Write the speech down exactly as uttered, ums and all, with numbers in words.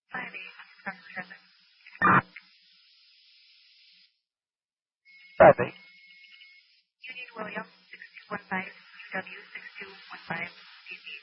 five eight seven seven. Five eight. Union William six two one five W six two one five D C